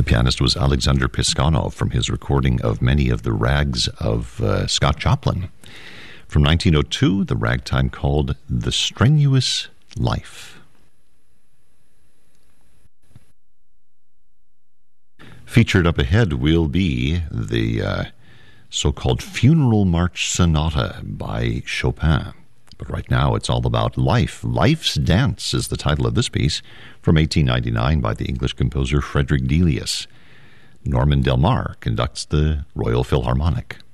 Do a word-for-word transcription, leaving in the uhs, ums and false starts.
The pianist was Alexander Piskanov from his recording of many of the rags of uh, Scott Joplin. From nineteen oh two, the ragtime called The Strenuous Life. Featured up ahead will be the uh, so-called Funeral March Sonata by Chopin. But right now it's all about life. Life's Dance is the title of this piece from eighteen ninety-nine by the English composer Frederick Delius. Norman Del Mar conducts the Royal Philharmonic.